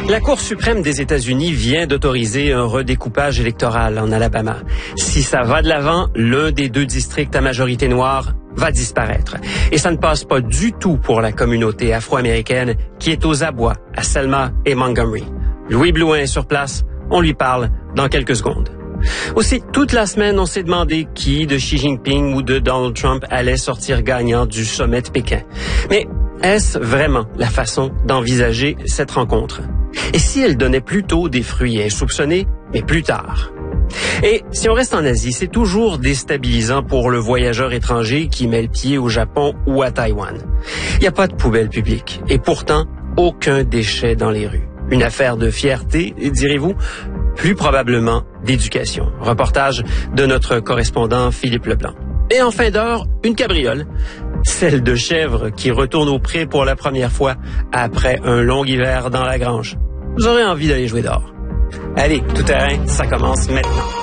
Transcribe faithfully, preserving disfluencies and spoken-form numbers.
La Cour suprême des États-Unis vient d'autoriser un redécoupage électoral en Alabama. Si ça va de l'avant, l'un des deux districts à majorité noire va disparaître. Et ça ne passe pas du tout pour la communauté afro-américaine qui est aux abois à Selma et Montgomery. Louis Blouin est sur place. On lui parle dans quelques secondes. Aussi, toute la semaine, on s'est demandé qui de Xi Jinping ou de Donald Trump allait sortir gagnant du sommet de Pékin. Mais est-ce vraiment la façon d'envisager cette rencontre? Et si elle donnait plutôt des fruits insoupçonnés, mais plus tard? Et si on reste en Asie, c'est toujours déstabilisant pour le voyageur étranger qui met le pied au Japon ou à Taïwan. Il n'y a pas de poubelle publique et pourtant aucun déchet dans les rues. Une affaire de fierté, direz-vous? Plus probablement d'éducation. Reportage de notre correspondant Philippe Leblanc. Et en fin d'heure, une cabriole. Celle de chèvre qui retourne au pré pour la première fois après un long hiver dans la grange. Vous aurez envie d'aller jouer dehors. Allez, tout terrain, ça commence maintenant.